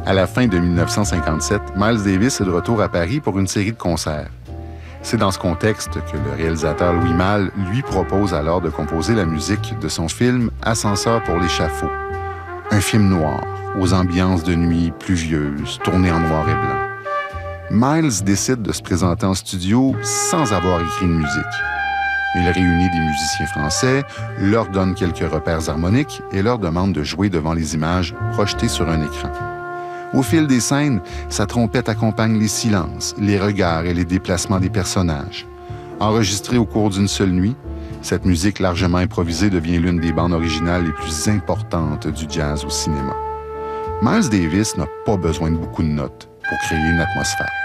À la fin de 1957, Miles Davis est de retour à Paris pour une série de concerts. C'est dans ce contexte que le réalisateur Louis Malle lui propose alors de composer la musique de son film « Ascenseur pour l'échafaud », un film noir, aux ambiances de nuit pluvieuses, tourné en noir et blanc. Miles décide de se présenter en studio sans avoir écrit une musique. Il réunit des musiciens français, leur donne quelques repères harmoniques et leur demande de jouer devant les images projetées sur un écran. Au fil des scènes, sa trompette accompagne les silences, les regards et les déplacements des personnages. Enregistrée au cours d'une seule nuit, cette musique largement improvisée devient l'une des bandes originales les plus importantes du jazz au cinéma. Miles Davis n'a pas besoin de beaucoup de notes pour créer une atmosphère.